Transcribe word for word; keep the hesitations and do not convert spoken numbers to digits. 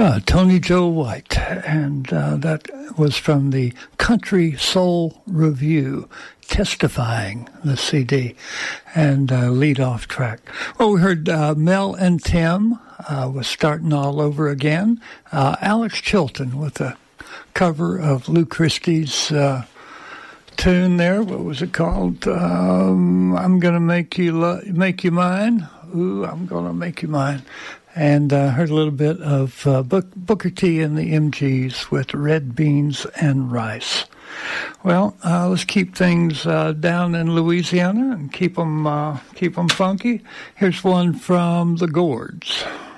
Uh, Tony Joe White, and uh, that was from the Country Soul Review, Testifying, the C D, and uh, lead-off track. Well, we heard uh, Mel and Tim uh, was starting all over again. Uh, Alex Chilton with a cover of Lou Christie's uh, tune there. What was it called? Um, I'm gonna make you lo- make you mine. Ooh, I'm gonna make you mine. And uh, heard a little bit of uh, Book, Booker T and the M Gs with Red Beans and Rice. Well, uh, let's keep things uh, down in Louisiana and keep them, uh, keep them funky. Here's one from the Gourds.